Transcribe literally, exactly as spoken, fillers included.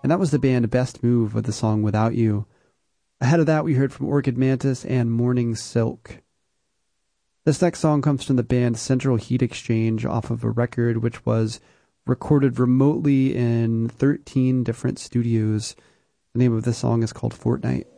and that was the band Best Move with the song Without You. Ahead of that, we heard from Orchid Mantis and Morning Silk. This next song comes from the band Central Heat Exchange off of a record which was recorded remotely in thirteen different studios. The name of this song is called Fortnite.